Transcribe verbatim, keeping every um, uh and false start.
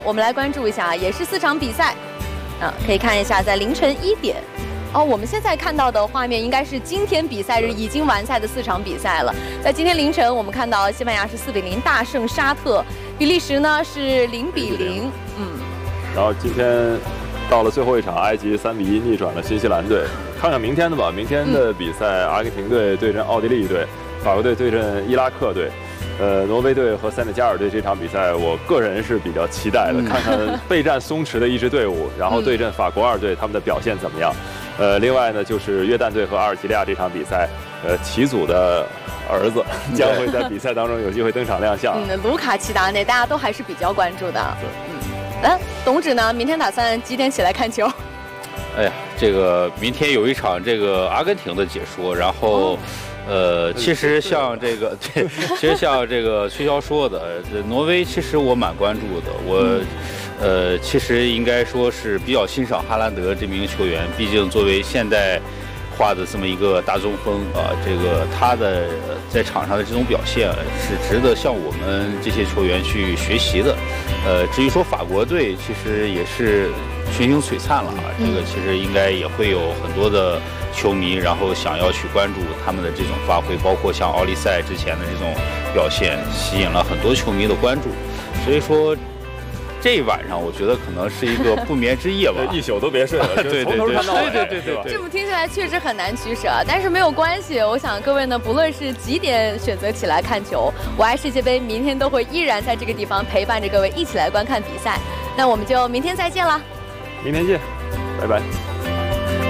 我们来关注一下，也是四场比赛，啊，可以看一下，在凌晨一点。 哦，我们现在看到的画面应该是今天比赛日已经完赛的四场比赛了。在今天凌晨，我们看到西班牙是四比零大胜沙特，比利时呢是零比零。嗯。 然后今天到了最后一场，埃及三比一逆转了新西兰队。看看明天的吧，明天的比赛，嗯、阿根廷队对阵奥地利队，法国队对阵伊拉克队。 呃，挪威队和塞内加尔队这场比赛，我个人是比较期待的，嗯、看看备战松弛的一支队伍，然后对阵法国二队他们的表现怎么样。呃，另外呢，就是约旦队和阿尔及利亚这场比赛，呃，齐祖的儿子将会在比赛当中有机会登场亮相。 嗯，卢卡齐达内大家都还是比较关注的。对，嗯，哎，董指呢，明天打算几点起来看球？ 哎呀，这个明天有一场这个阿根廷的解说，然后。哦 呃，其实像这个，对，其实像这个崔潇说的，这挪威其实我蛮关注的。我，呃，其实应该说是比较欣赏哈兰德这名球员，毕竟作为现代化的这么一个大中锋啊，这个他的在场上的这种表现是值得向我们这些球员去学习的。呃，至于说法国队，其实也是群星璀璨了啊，这个其实应该也会有很多的。 球迷，然后想要去关注他们的这种发挥，包括像奥利赛之前的这种表现，吸引了很多球迷的关注。所以说，这一晚上我觉得可能是一个不眠之夜吧， 一宿都别睡了， 对对对对对对对。 这么听起来确实很难取舍，但是没有关系。我想各位呢，不论是几点选择起来看球，我爱世界杯明天都会依然在这个地方陪伴着各位一起来观看比赛。那我们就明天再见了， 明天见，拜拜。